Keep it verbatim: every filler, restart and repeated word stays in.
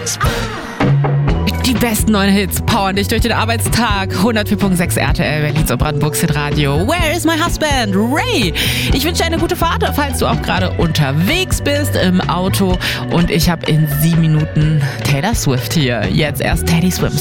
Die besten neuen Hits powern dich durch den Arbeitstag. hundertvier Komma sechs R T L, Berlins und Brandenburgs Hitradio. Where is my husband? Ray. Ich wünsche dir eine gute Fahrt, falls du auch gerade unterwegs bist im Auto. Und ich habe in sieben Minuten Taylor Swift hier. Jetzt erst Teddy Swims.